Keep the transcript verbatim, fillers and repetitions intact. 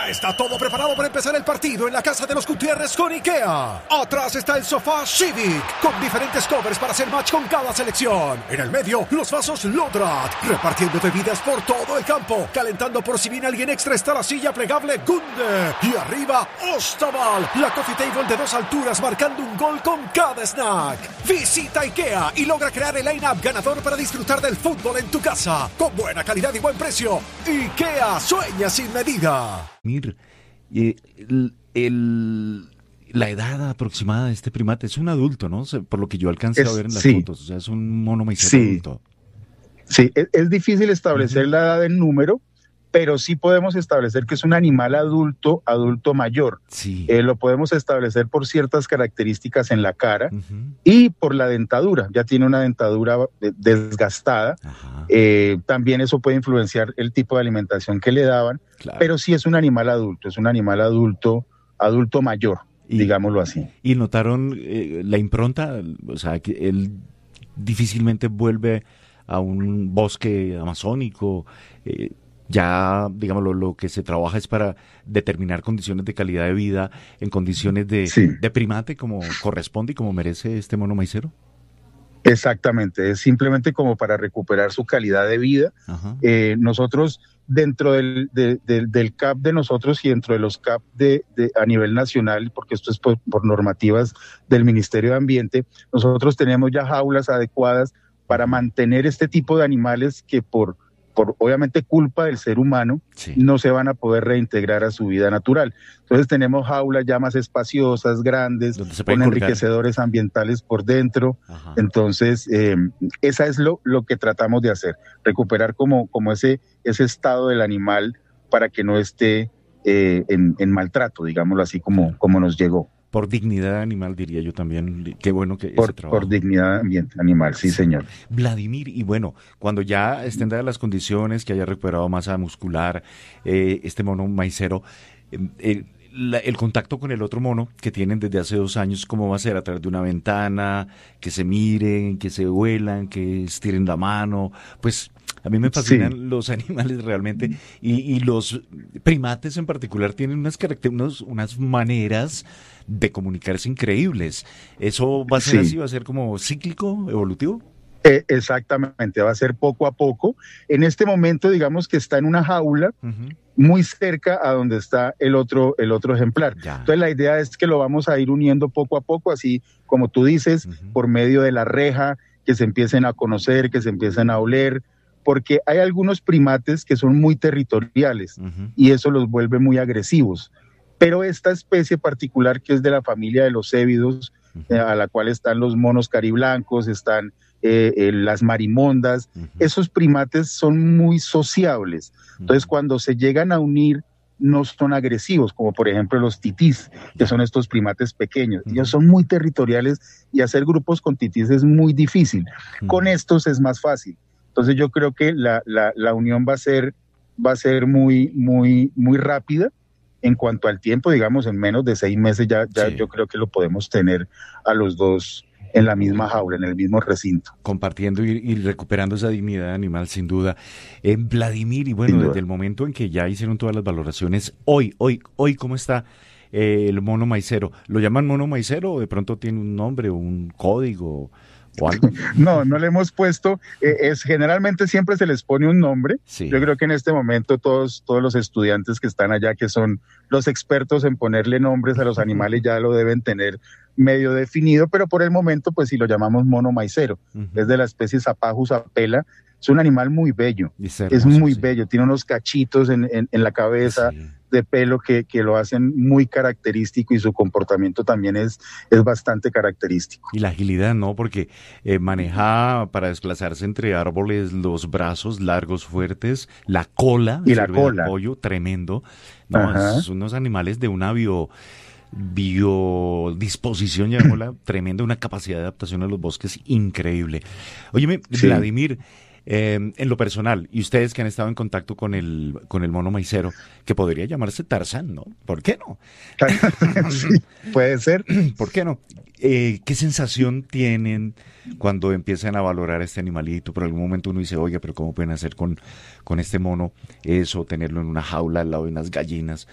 Ya está todo preparado para empezar el partido en la casa de los Gutiérrez con IKEA. Atrás está el sofá Civic, con diferentes covers para hacer match con cada selección. En el medio, los vasos Lodrat, repartiendo bebidas por todo el campo. Calentando por si viene alguien extra está la silla plegable Gunde. Y arriba, Ostaval, la coffee table de dos alturas marcando un gol con cada snack. Visita IKEA y logra crear el line-up ganador para disfrutar del fútbol en tu casa. Con buena calidad y buen precio. IKEA, sueña sin medida. Mir, eh, el, el, la edad aproximada de este primate es un adulto, ¿no? Por lo que yo alcancé es, a ver en las sí. fotos, o sea, es un mono maicero sí. adulto. Sí, es, es difícil establecer uh-huh. la edad en número, pero sí podemos establecer que es un animal adulto, adulto mayor. Sí. Eh, lo podemos establecer por ciertas características en la cara uh-huh. y por la dentadura. Ya tiene una dentadura desgastada. Eh, también eso puede influenciar el tipo de alimentación que le daban, claro. pero sí es un animal adulto, es un animal adulto, adulto mayor, y, digámoslo así. ¿Y notaron eh, la impronta? O sea, que él difícilmente vuelve a un bosque amazónico. Eh, Ya, digamos, lo, lo que se trabaja es para determinar condiciones de calidad de vida en condiciones de, sí. de primate como corresponde y como merece este mono maicero. Exactamente, es simplemente como para recuperar su calidad de vida. Eh, nosotros, dentro del, de, de, del C A P de nosotros y dentro de los C A P de, de, a nivel nacional, porque esto es por, por normativas del Ministerio de Ambiente, nosotros tenemos ya jaulas adecuadas para mantener este tipo de animales que por por obviamente culpa del ser humano, sí. no se van a poder reintegrar a su vida natural. Entonces tenemos jaulas ya más espaciosas, grandes, con colgar. enriquecedores ambientales por dentro. Ajá. Entonces, eh, esa es lo, lo que tratamos de hacer, recuperar como, como ese, ese estado del animal para que no esté eh, en, en maltrato, digámoslo así, como, como nos llegó. Por dignidad animal, diría yo también. Qué bueno que por, ese trabajo. Por dignidad animal, sí, sí, señor. Vladimir, y bueno, cuando ya estén dadas las condiciones, que haya recuperado masa muscular, eh, este mono maicero, eh, la, el contacto con el otro mono que tienen desde hace dos años, ¿cómo va a ser? ¿A través de una ventana? ¿Que se miren, que se huelan, que estiren la mano? Pues a mí me fascinan sí. los animales realmente, y, y los primates en particular tienen unas características, unas maneras de comunicarse increíbles. ¿Eso va a ser sí. así? ¿Va a ser como cíclico, evolutivo? Eh, exactamente, va a ser poco a poco. En este momento, digamos que está en una jaula uh-huh. muy cerca a donde está el otro, el otro ejemplar. Ya. Entonces la idea es que lo vamos a ir uniendo poco a poco, así como tú dices, uh-huh. por medio de la reja, que se empiecen a conocer, que se empiecen a oler, porque hay algunos primates que son muy territoriales uh-huh. y eso los vuelve muy agresivos. Pero esta especie particular, que es de la familia de los cébidos, uh-huh. eh, a la cual están los monos cariblancos, están eh, eh, las marimondas, uh-huh. esos primates son muy sociables. Uh-huh. Entonces, cuando se llegan a unir, no son agresivos, como por ejemplo los titís, que son estos primates pequeños. Uh-huh. Ellos son muy territoriales y hacer grupos con titís es muy difícil. Uh-huh. Con estos es más fácil. Entonces, yo creo que la, la, la unión va a ser, va a ser muy, muy, muy rápida. En cuanto al tiempo, digamos, en menos de seis meses ya, ya sí. yo creo que lo podemos tener a los dos en la misma jaula, en el mismo recinto. Compartiendo y, y recuperando esa dignidad animal, sin duda. Eh, Vladimir, y bueno, desde el momento en que ya hicieron todas las valoraciones, hoy, hoy, hoy, ¿cómo está eh, el mono maicero? ¿Lo llaman mono maicero o de pronto tiene un nombre o un código o algo? No, no le hemos puesto, eh, es generalmente siempre se les pone un nombre. Sí. Yo creo que en este momento todos, todos los estudiantes que están allá, que son los expertos en ponerle nombres a los animales, ya lo deben tener medio definido, pero por el momento pues si lo llamamos mono maicero, uh-huh. es de la especie Zapajus apela. Es un animal muy bello, es, hermoso, es muy sí. bello, tiene unos cachitos en, en, en la cabeza sí. de pelo que, que lo hacen muy característico y su comportamiento también es, es bastante característico. Y la agilidad, ¿no? Porque eh, maneja para desplazarse entre árboles los brazos largos, fuertes, la cola, y la cola. Apoyo, tremendo. No, son unos animales de una bio... biodisposición, llamémosla, tremenda, una capacidad de adaptación a los bosques increíble. Óyeme, sí. Vladimir, eh, en lo personal, y ustedes que han estado en contacto con el con el mono maicero, que podría llamarse Tarzán, ¿no? ¿Por qué no? Sí, puede ser. ¿Por qué no? Eh, ¿Qué sensación tienen cuando empiezan a valorar a este animalito? Por algún momento uno dice, oye, pero ¿cómo pueden hacer con, con este mono eso, tenerlo en una jaula al lado de unas gallinas?